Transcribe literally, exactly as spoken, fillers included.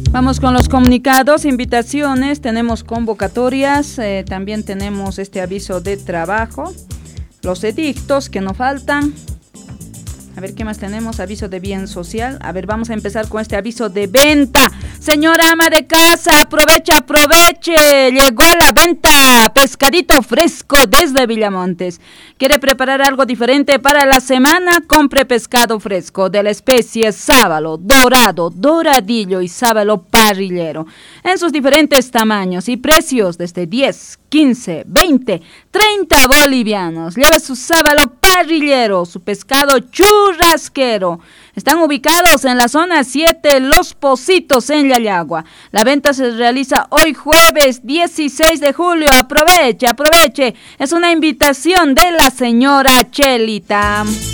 Vamos con los comunicados, invitaciones, tenemos convocatorias, eh, también tenemos este aviso de trabajo, los edictos que nos faltan. A ver, ¿qué más tenemos? Aviso de bien social. A ver, vamos a empezar con este aviso de venta. Señora ama de casa, aproveche, aproveche. Llegó a la venta pescadito fresco desde Villamontes. ¿Quiere preparar algo diferente para la semana? Compre pescado fresco de la especie sábalo, dorado, doradillo y sábalo parrillero. En sus diferentes tamaños y precios desde diez, quince, veinte, treinta bolivianos. Lleve su sábalo parrillero, su pescado churrasquero. Están ubicados en la zona siete, Los Pocitos, en Yayagua. La venta se realiza hoy jueves dieciséis de julio. Aproveche, aproveche. Es una invitación de la señora Chelita.